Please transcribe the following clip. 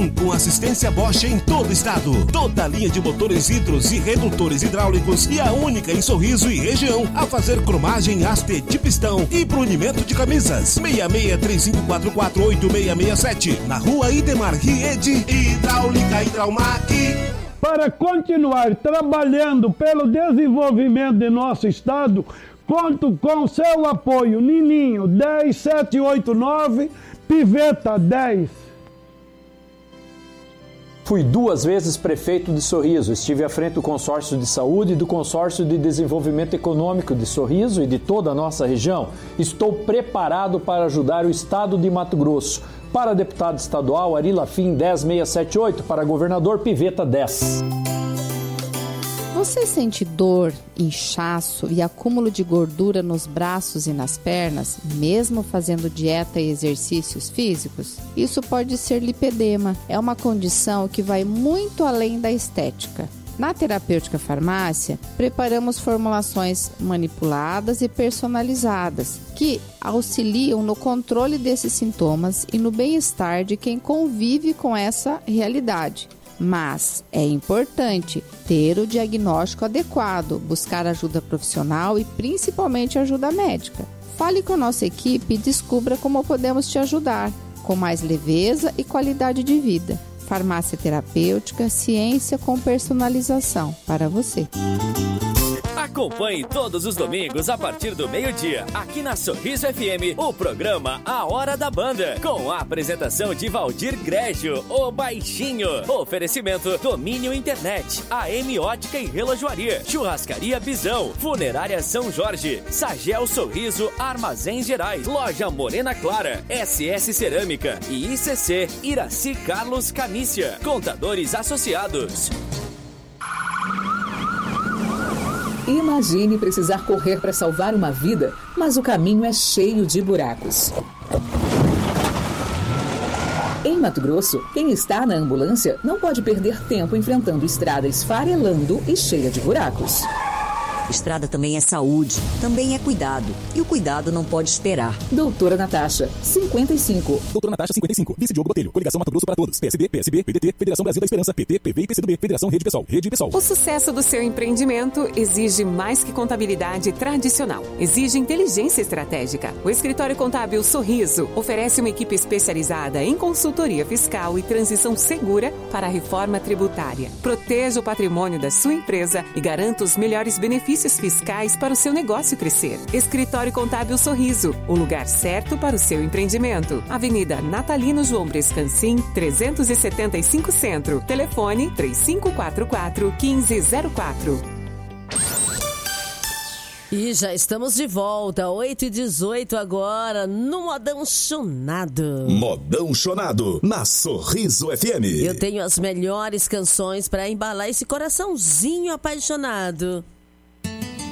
Sim, com assistência Bosch em todo o estado. Toda a linha de motores hidros e redutores hidráulicos e a única em Sorriso e região a fazer cromagem haste de pistão e brunimento de camisas. 6635448667 na rua Idemar Riede, Hidráulica Hidraumac. Para continuar trabalhando pelo desenvolvimento de nosso estado, conto com seu apoio. Nininho 10789, Piveta 10. Fui 2 vezes prefeito de Sorriso. Estive à frente do Consórcio de Saúde e do Consórcio de Desenvolvimento Econômico de Sorriso e de toda a nossa região. Estou preparado para ajudar o estado de Mato Grosso. Para deputado estadual, Ari Lafim 10678. Para governador, Piveta 10. Você sente dor, inchaço e acúmulo de gordura nos braços e nas pernas, mesmo fazendo dieta e exercícios físicos? Isso pode ser lipedema. É uma condição que vai muito além da estética. Na Terapêutica Farmácia, preparamos formulações manipuladas e personalizadas que auxiliam no controle desses sintomas e no bem-estar de quem convive com essa realidade. Mas é importante ter o diagnóstico adequado, buscar ajuda profissional e principalmente ajuda médica. Fale com a nossa equipe e descubra como podemos te ajudar, com mais leveza e qualidade de vida. Farmácia Terapêutica, ciência com personalização para você. Acompanhe todos os domingos a partir do meio-dia, aqui na Sorriso FM, o programa A Hora da Banda, com a apresentação de Valdir Grégio, o Baixinho. Oferecimento Domínio Internet, AM Ótica e Relojoaria, Churrascaria Bisão, Funerária São Jorge, Sagel Sorriso Armazéns Gerais, Loja Morena Clara, SS Cerâmica e ICC Iraci Carlos Canícia, Contadores Associados. Imagine precisar correr para salvar uma vida, mas o caminho é cheio de buracos. Em Mato Grosso, quem está na ambulância não pode perder tempo enfrentando estrada esfarelando e cheia de buracos. Estrada também é saúde, também é cuidado. E o cuidado não pode esperar. Doutora Natasha, 55. Doutora Natasha, 55. Vice Diogo Botelho. Coligação Mato Grosso para Todos. PSD, PSB, PDT, Federação Brasil da Esperança, PT, PV e PCdoB. Federação Rede Pessoal. Rede Pessoal. O sucesso do seu empreendimento exige mais que contabilidade tradicional. Exige inteligência estratégica. O Escritório Contábil Sorriso oferece uma equipe especializada em consultoria fiscal e transição segura para a reforma tributária. Proteja o patrimônio da sua empresa e garanta os melhores benefícios fiscais para o seu negócio crescer. Escritório Contábil Sorriso, o lugar certo para o seu empreendimento. Avenida Natalino João Brescancin, 375 Centro. Telefone 3544-1504. E já estamos de volta, 8h18 agora, no Modão Chonado. Modão Chonado, na Sorriso FM. Eu tenho as melhores canções para embalar esse coraçãozinho apaixonado.